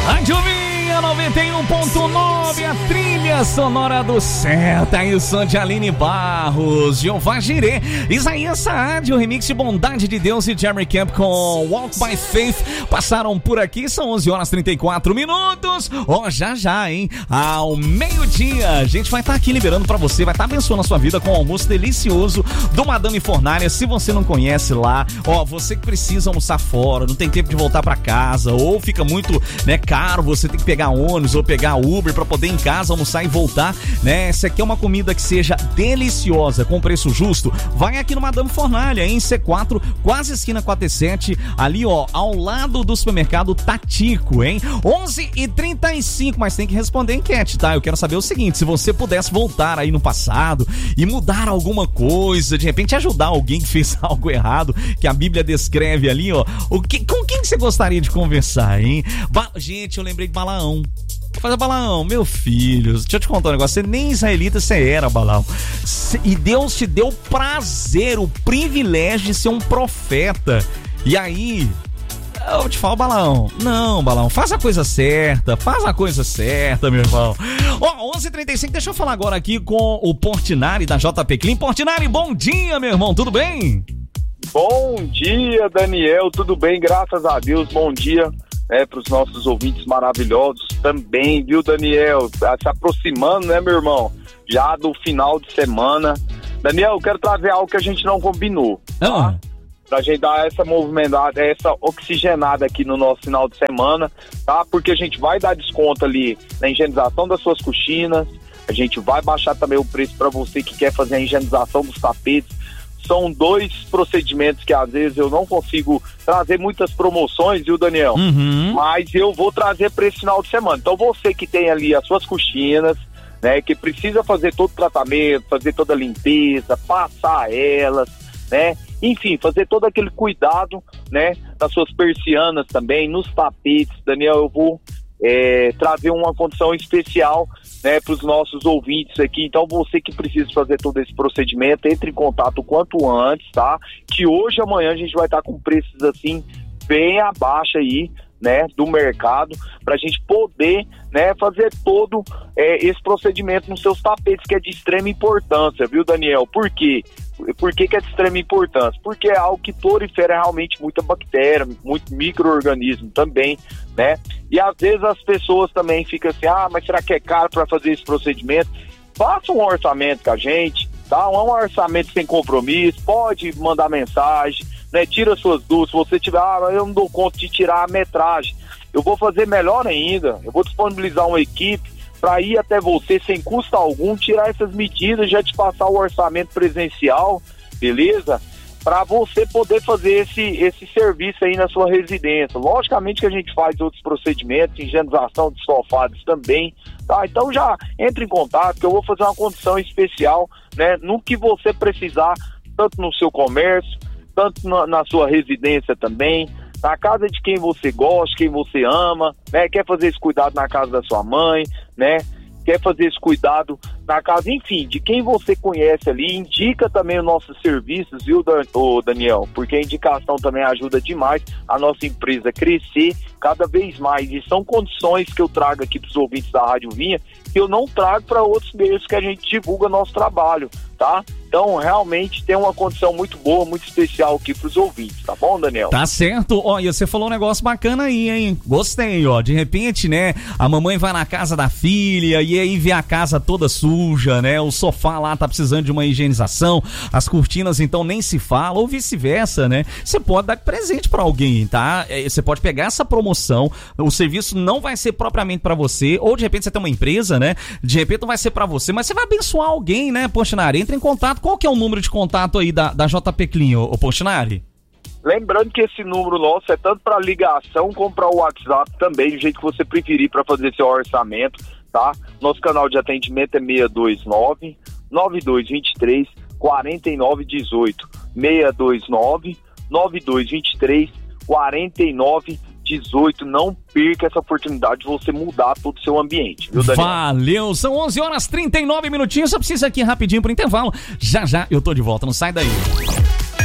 Rádio Vinha 91.9, a trilha sonora do céu. Tá aí o som de Aline Barros, Jeová Jirê, Isaías Saad, o remix de Bondade de Deus e Jeremy Camp com Walk by Faith passaram por aqui. São 11h34. Já, hein? Ao meio-dia, a gente vai estar aqui liberando pra você, vai estar abençoando a sua vida com um almoço delicioso do Madame Fornalha. Se você não conhece lá, você que precisa almoçar fora, não tem tempo de voltar pra casa, ou fica muito, caro, você tem que pegar ônibus ou pegar Uber pra poder ir em casa almoçar e voltar, Essa aqui é uma comida que seja deliciosa, com preço justo. Vai aqui no Madame Fornalha, em C4, quase esquina com a T7, ali, ao lado do supermercado Tatico, hein? 11h35, mas tem que responder a enquete, tá? Eu quero saber o seguinte: se você pudesse voltar aí no passado e mudar alguma coisa, de repente ajudar alguém que fez algo errado, que a Bíblia descreve ali, com quem você gostaria de conversar, hein? Gente, eu lembrei de Balaão. Fazer Balaão, meu filho, deixa eu te contar um negócio, você nem israelita você era, Balaão, e Deus te deu o prazer, o privilégio de ser um profeta, e aí eu te falo, Balaão, não, Balaão, faz a coisa certa, meu irmão. 11h35, deixa eu falar agora aqui com o Portinari da JP Clean. Portinari, bom dia, meu irmão, tudo bem? Bom dia, Daniel, tudo bem, graças a Deus, bom dia. Para os nossos ouvintes maravilhosos também, viu, Daniel? Se aproximando, meu irmão? Já do final de semana. Daniel, eu quero trazer algo que a gente não combinou, tá? Pra gente dar essa movimentada, essa oxigenada aqui no nosso final de semana, tá? Porque a gente vai dar desconto ali na higienização das suas cortinas, a gente vai baixar também o preço para você que quer fazer a higienização dos tapetes. São 2 procedimentos que às vezes eu não consigo trazer muitas promoções, viu, Daniel? Mas eu vou trazer para esse final de semana. Então você que tem ali as suas cortinas, que precisa fazer todo o tratamento, fazer toda a limpeza, passar elas, enfim, fazer todo aquele cuidado, das suas persianas também, nos tapetes, Daniel, eu vou trazer uma condição especial, para os nossos ouvintes aqui. Então você que precisa fazer todo esse procedimento, entre em contato o quanto antes, tá? Que hoje e amanhã a gente vai estar com preços assim bem abaixo aí, do mercado, para a gente poder, fazer todo esse procedimento nos seus tapetes, que é de extrema importância, viu, Daniel? Por quê? Por que é de extrema importância? Porque é algo que prolifera realmente muita bactéria, muito micro-organismo também, E às vezes as pessoas também ficam assim, mas será que é caro para fazer esse procedimento? Faça um orçamento com a gente, tá? Um orçamento sem compromisso, pode mandar mensagem, tira suas dúvidas. Se você tiver, eu não dou conta de tirar a metragem, eu vou fazer melhor ainda, eu vou disponibilizar uma equipe para ir até você sem custo algum, tirar essas medidas, já te passar o orçamento presencial, beleza? Para você poder fazer esse serviço aí na sua residência. Logicamente que a gente faz outros procedimentos, higienização de sofados também, tá? Então já entre em contato, que eu vou fazer uma condição especial, no que você precisar, tanto no seu comércio, tanto na sua residência também, na casa de quem você gosta, quem você ama, quer fazer esse cuidado na casa da sua mãe, quer fazer esse cuidado na casa, enfim, de quem você conhece ali. Indica também os nossos serviços, viu, Daniel? Porque a indicação também ajuda demais a nossa empresa a crescer cada vez mais, e são condições que eu trago aqui para os ouvintes da Rádio Vinha, que eu não trago para outros meios que a gente divulga nosso trabalho, tá? Então, realmente tem uma condição muito boa, muito especial aqui pros ouvintes, tá bom, Daniel? Tá certo. E você falou um negócio bacana aí, hein? Gostei, de repente, a mamãe vai na casa da filha e aí vê a casa toda suja, o sofá lá tá precisando de uma higienização, as cortinas então nem se fala, ou vice-versa, Você pode dar presente pra alguém, tá? Você pode pegar essa promoção, o serviço não vai ser propriamente pra você, ou de repente você tem uma empresa, De repente não vai ser pra você, mas você vai abençoar alguém, Portinari? Entra em contato. Qual que é o número de contato aí da JP Clean, ô Portinari? Lembrando que esse número nosso é tanto para ligação como para o WhatsApp também, do jeito que você preferir para fazer seu orçamento, tá? Nosso canal de atendimento é 629-9223-4918. 629-9223-4918. Não perca essa oportunidade de você mudar todo o seu ambiente, viu, Daniel? Valeu, são 11h39, só preciso aqui rapidinho pro intervalo. Já eu tô de volta, não sai daí.